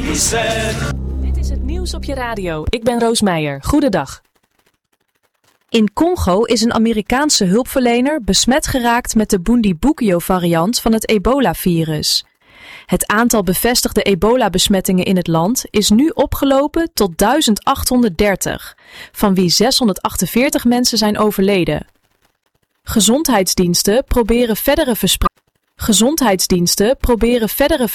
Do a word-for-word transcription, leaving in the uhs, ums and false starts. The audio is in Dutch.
he said. Dit is het nieuws op je radio. Ik ben Roos Meijer. Goedendag. In Congo is een Amerikaanse hulpverlener besmet geraakt met de Bundibugyo-variant van het ebola-virus. Het aantal bevestigde ebola-besmettingen in het land is nu opgelopen tot duizend achthonderddertig, van wie zeshonderdachtenveertig mensen zijn overleden. Gezondheidsdiensten proberen verdere verspreiding. Gezondheidsdiensten proberen verdere